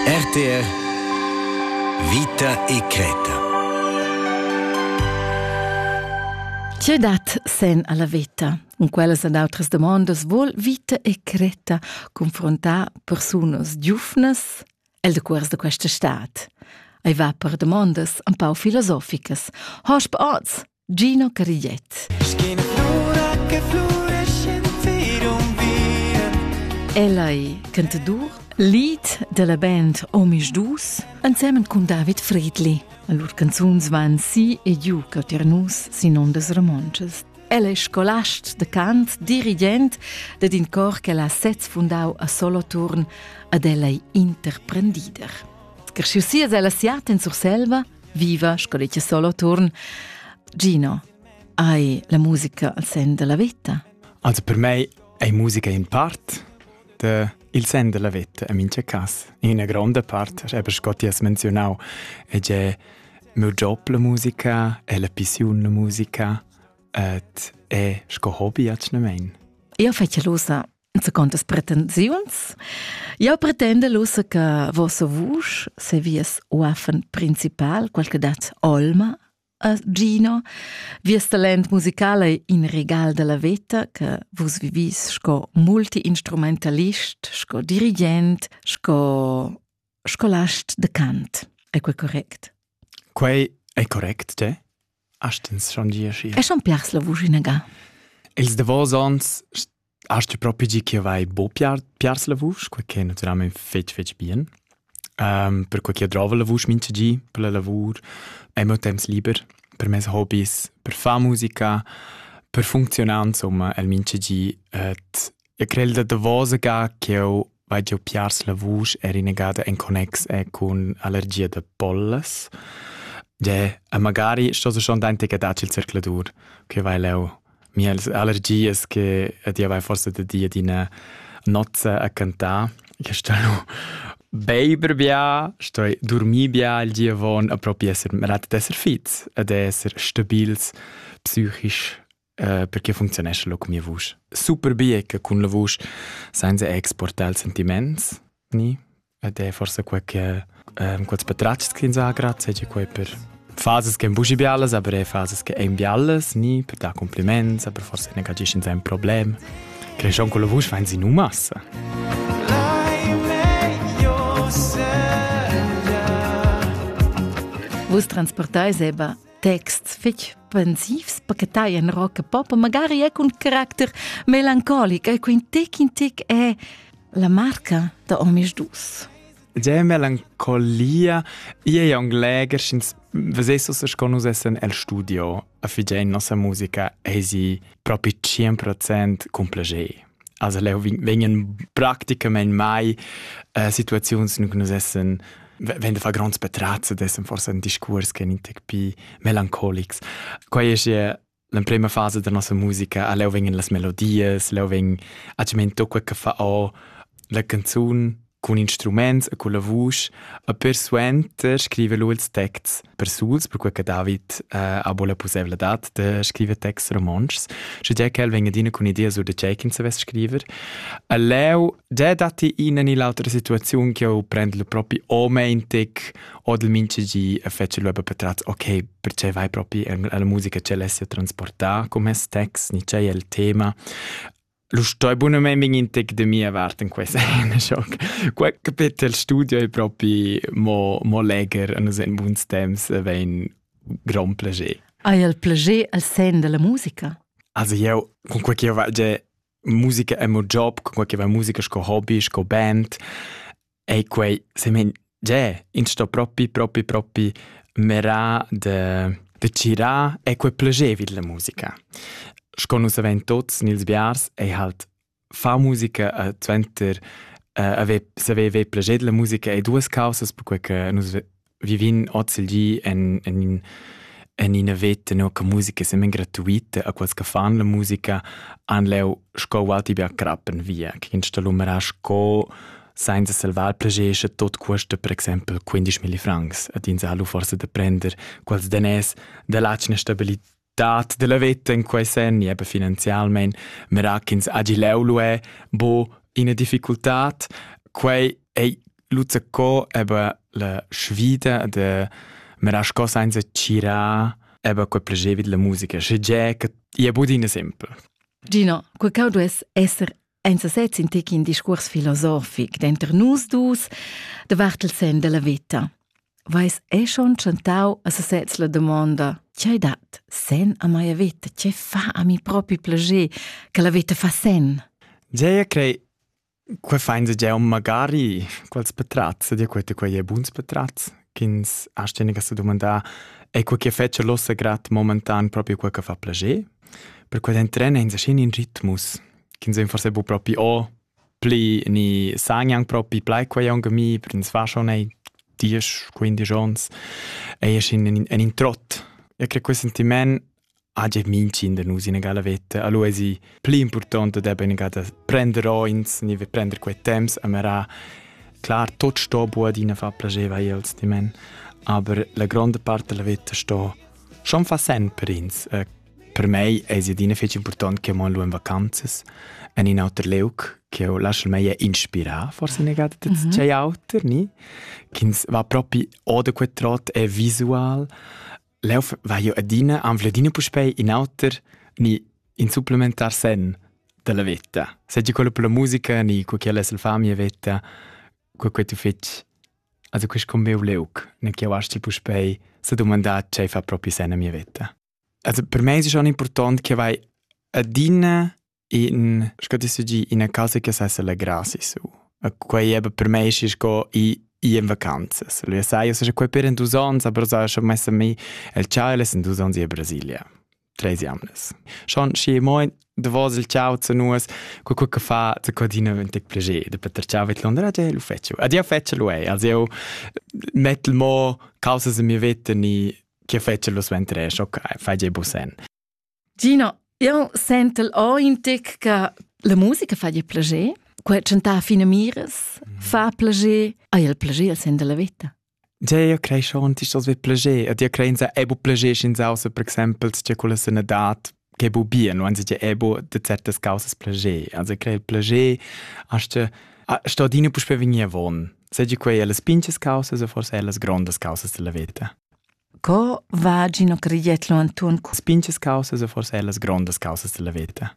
RTR Vita e Creta. C'è dat sen alla vita. Con quelles ed altres demandas vol vita e Creta confrontar personas giuvnas el decuors de questa stat. Ei va per demandas un pau filosoficas. Hosp oz, Gino Carigliet. Elai cantadur, lead della band Omis Dus, insieme con David Friedli. Le loro canzoni van Si e Giù, cauternus sin ondas romances. Ella è scolast de cant, dirigent, ded in cor che la setz fundau a Solothurn ad ella interprendider. Cresciu sia ella siat in surselva, viva, scolecchia Solothurn. Gino, hai la musica al sen della vita? Also per me è musica in parte il sen della vita, a mince cas. In una grande parte, aber Scotti has menzionau, è mio job la musica, è la passione la musica, et è sco hobby acnemein. Io faccio lusa secondas pretensions. Io pretendo lusa che vossa voce se vies uafen principal, qualche dat olma a Gino, vies talent musicale in regal della vita, che vos vivis sco multi-instrumentalist, sco dirigent, sco scolast de cant. È quel correct? Quei è correct, te? Astens schon die schi. È schon piars la voce in aga. Els de vos ons hast du proprio di che vai bo piars la voce, quel che naturalmente fetch bien. Per quel che trova la voce mince gi per la lavur, è molto temps liber per mes hobbies, per fa musica, per funzionare insomma, el mince gi et io credo da vos aga che io vai già piars la voce è rinegata in connex con allergia de polles. Ja, magari sto schon dante che daci il circoladur, che vai leo mie allergie che dia vai forse de dia di una nozza a cantare, che sto Beiber bia, sto dormi bia il dia von a proprio essere rat esser fit, ad esser stabils psichisch perché funziona lo con mia voce. Super bie che con la voce senza exportare sentiments, ni? Ed è forse qualche quels patracci che sa grazie che quei per fases che bushi bialas, aber è fases che em bialas, ni per da compliments, aber forse ne gagisci in un problem. Che schon con la voce fa in nu massa. Vos transportais eba texts fetch pensivs, pacchettai en rock e pop, magari è con carattere melancolico, e in tic è la marca da Omis Dus. Ja, melancolia, io un legger, vesesso se sconus essen el studio, a figei nostra musica, esi proprio 100% con plager. Also leo vengen praticamente mai situazioni in cui nos essen wenn fa grans betrazza dessen forse un discurs che inte pi melancolics. Quai è la prima fase della nostra musica, a leo vengen las melodies, leo veng agimento quel che fa la canzone con instruments e con la voce, a per suenter scrive lui ils texts per suls, per quel che David ha la possibilità di scrivere texts romances. Se già che venga dina con idea su de Jekin se ves scriver. A leu già dati in l'altra situazione che io prendo proprio omentic o del mince gi a fece lui per tratto, ok, perché vai proprio alla musica c'è l'essia trasportare come text, ni c'è il tema. Lo sto buonamente in tec de mia vart in questa shock. Quel capite il studio è proprio mo legger e nos en buons temps vein gran plager. Hai il plager al sen della musica? Also io con quel che va musica è mo job, con quel che va musica sco hobby, sco band e quei se men in sto proprio mera de cira e quel plager vid la musica. Sconus avent tots nils biars e halt fa musica a tventer se ave plager la musica e duas causas per quel che nus vivin ozilgi en in vette no che musica semen gratuita a quels che fan la musica an leu sco alti bia krappen via che installumera sco senza salvar plager tot costa per esempio 15.000 francs ad insalu forse de prender quels denès de lacne stabilità della vita in quei senni, eben finanzialmente, merachins agileulue, bo in a difficultà, quei Luzacco eba la sfida de merasco senza cira eba quel plager vid la musica. Che già che è budina sempre. Gino, quel caudo es esser enza sez in tec in discurs filosofic d'enter nus dus de vartel sen de la vita. Vais schon chantau a se sez la domanda «C'hai dat sen a mia vita? C'hai fa a mi propi plager che la vita fa sen?» Già crei quei fainza già magari quels patrazzi, di quei è buons patrazzi, chins asteniga se domanda e quel che fece lo segrat momentan proprio quel che fa plager, per quel entrena in scin in ritmus, chins forse bu proprio o pli ni sangyang proprio plai quei angami, prins fa schon ei 10-15 ans, e è in un trot. Io credo quel sentiment ha già minci in nus in egala vita. Allora è più importante debba negata prendere oins, ni ve prendere quei temps, a mera clar tot sto buadina fa plager vai els di men. Aber la grande parte della vita sto schon fa sen per ins. Per me è dina fece importante che mon lu in vacanzas en in auter leuk che o lascia me inspira forse negata c'è auter ni kins va proprio o de quei trot è visual. Lauf va io adina am vladina puspei in auter ni in supplementar sen della vita. Seggi quello per la musica ni quel che fa mia vita quel tu feci. Also quis con meu leuk, ne che wasti puspei se domanda c'è fa proprio sen a mia vita. Also per me è schon important che vai adina in scadisigi in a casa che sa se la grasi su. Quei eba per me è go in vacanzas. Lui sa io se quei per in 2 ans, aber so schon messa mi el ciao in 2 ans in Brasilia. 3 anni. Schon schi moi de vos il ciao zu nus, quel che fa zu codina ventek plager, de per ciao vet Londra de lu feccio. Adio feccio lu è, also io metel mo causas in mia vita ni che feccio lo sventre, ok, fai già busen. Gino, io sento o in tec che la musica fa già plager, quel cantare fine mires fa plager, e il plager sen della vita. Già io crei schon ti stos ve plager, ed io crei in sa ebo plager in sausa per esempio c'è quella sena dat che bu bien, non si c'è ebo de certas causas plager. Also crei il plager hasta sto dine puspe venir von. Seggi quei alle spinches causas o forse alle grandes causas della vita. Co va Gino Crietlo Anton spinches causas o forse alle grandes causas della vita.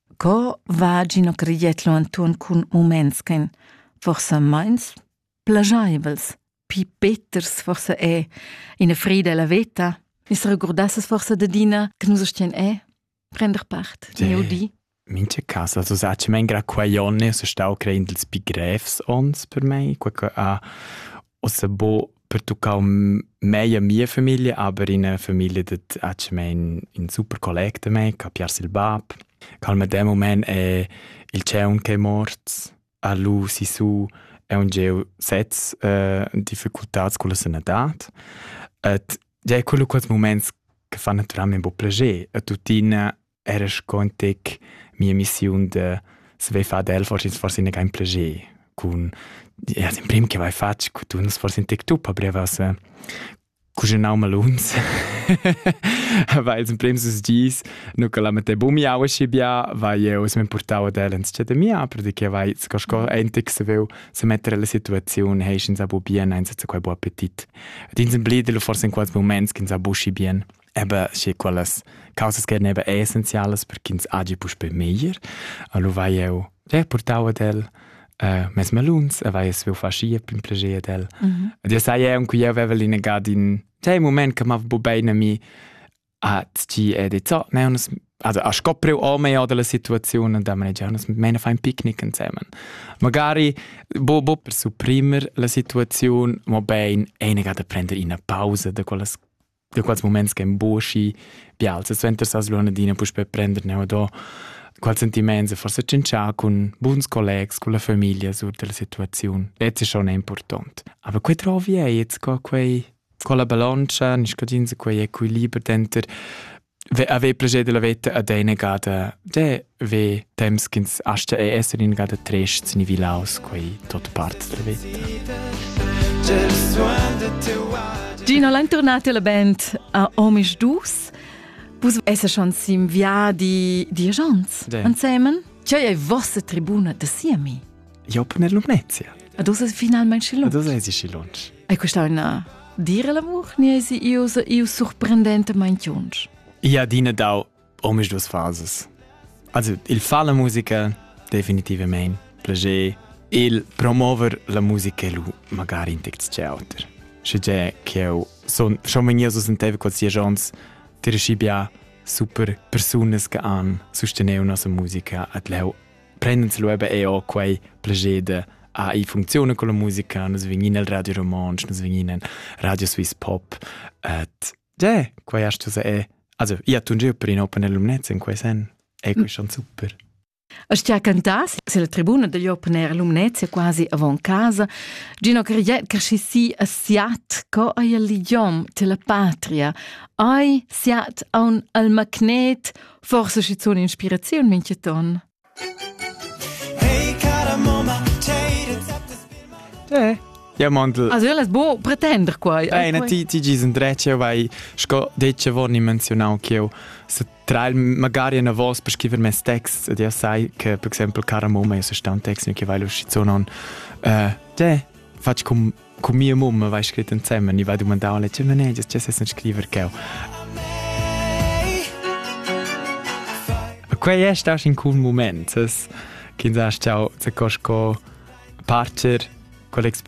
Co va Gino Crietlo Anton con moments che forse meins plagiables. Pi Peters forse è in a frida la vita. Mi se ricordasses forse de dina che nus stien prender part. Neu di. Mince casa, also sagci mein gra quaione, so stau creindels begräfs ons per mei, quaque a ossa bo per tucau mei a mia famiglia, aber in a famiglia dat acci mein in super colleg de mei, ca Piar Silbab. Calma de moment è il ceun che è morts, a lu si su è un geo sets difficultats con la sanità. Et già quello quels moments che fa naturalmente un po' plager. E tutina era scontec mia missione de se vai fa del forse ne gain plager. Con ja den prim che vai fac, tu non forse in tec tu, aber was cucinau maluns. Weil zum prim sus gis, no che la mette bumi au schibia, vai io es men portava delens c'è de mia, perché vai sco entic se veu se mettere la situazione heischen sa bu bien, ein se quei bu appetit. Din sem blidelo forse in quals moments kin sa bu schibien. Eba c'è quelles causas che neba essenziales per kins agi puspe meier. Allo vai io portava del mes maluns, vai es veu fa schia pim plager del. Dio sai un qui aveva linegad in c'è moment che ma bu bene mi a ci è di so, ne uns also a scopreu o me della situazione da man già uns mena fa un picnic insieme. Magari bo per supprimer la situazione, ma ben e negada prendere in a pausa da quelles moments che in busci pialza, sventer sas lunedina pus per prendere ne do qual sentimento forse cincia con buons collegs, con la famiglia sur della situazione. Jetzt ist schon important. Aber quei trovi è jetzt con la bilancia, non scadinza quei equilibrio dentro ave plager della vita a dei negata ve temps kins asta e essere in negata trest ni vilaus quei tot parte della vita. Gino, l'han tornato alla band a Omisch Dus. Vus essa schon sim via di agents insieme? C'è vostra tribuna da siemi? Io per Lumnezia. Adus è finalmente scilunch. Adus è scilunch. E questa è una dire l'amor, ne è io sorprendente manchunch. Ja, dina dau omisch dus fases. Also, il fa la musica definitivamente, plager, il promover la musica lu magari in text auter. C'è già che io son schon menia so senteva quasi agents ti riuscibia super personas che han sosteneu nostra musica ad leu prendenselo e o quei plager de i funziona con la musica, nos vegnin al Radio Romansch, nos vegnin al Radio Swiss Pop. Ja, quei hast du also, io tun giù per in Open Alumnezza in quei sen. E quei schon super. Als tu cantas, se la tribuna degli Open Air Alumnezia quasi avant casa, Gino Carriet che si assiat co ai l'idiom de la patria, ai siat un al magnet, forse ci sono ispirazione mincheton. Ja, Mandel. Also, io buon pretender qua. Ti gisen drecce, vai sco dece vorni menzionau che io se trail magari una voce per scrivere mes text, ed io sai che per esempio cara mamma io so sta un text che vai lo schizonon. Faccio con mia mamma vai scritto insieme, ni vai domandare le cemene, c'è se scriver che. Quei è stato un cool moment, che sa ciao, se cosco parcher con